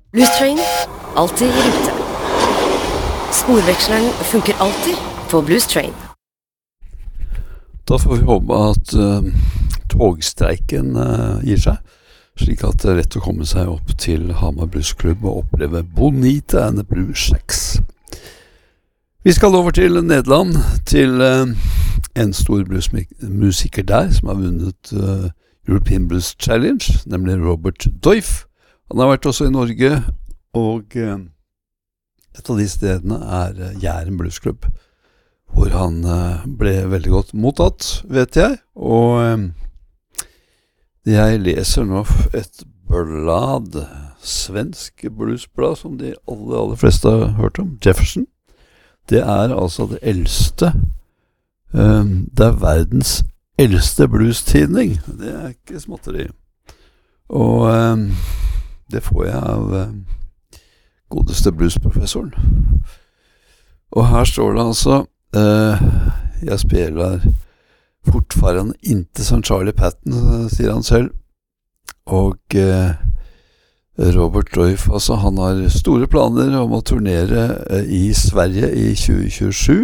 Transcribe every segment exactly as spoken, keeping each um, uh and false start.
Blues Train, alltid i rute. Sporveksleren funker alltid på Blues Train. Da får vi håpe at uh, togstreiken uh, gir seg, slik at det er lett å komme seg opp til Hamar Bluesklubb og oppleve Bonita and the Blue Shacks. Vi skal over til Nederland, til uh, en stor bluesmusiker der som har vunnet uh, European Blues Challenge, nemlig Robert Doif. Han har vært også i Norge, og uh, et av de stedene er uh, Jæren Bluesklubb, hvor han uh, ble veldig godt mottatt, vet jeg, og uh, jeg leser nå et blad, svensk bluesblad, som de aller, aller fleste har hørt om, Jefferson. Det er altså det eldste, uh, det er verdens eldste bluestidning. Det er ikke småtteri. Og uh, det får jeg av uh, godeste bluesprofessoren. Og her står det altså, uh, jeg spiller fortfarande inte som Charlie Patton, sier han selv. Og uh, Robert Doif, altså, han har store planer om å turnere uh, i Sverige i tjue tjuesju.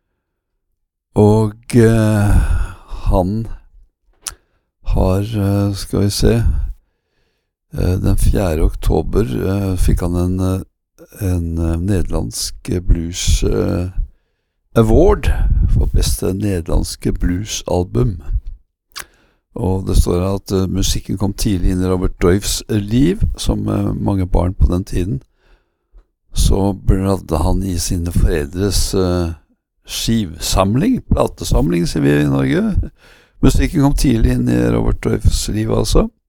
Og uh, han har, uh, skal vi se, uh, den fjerde oktober uh, fikk han en, uh, en uh, nederlandsk blues uh, award for beste nederlandske bluesalbum. Og det står at uh, musikken kom tidlig inn i Robert Doifs liv, som uh, mange barn på den tiden. Så bladde han i sine foreldres uh, skivsamling, platesamling, sier vi i Norge. Musikken kom tidlig inn i Robert Doifs liv, altså.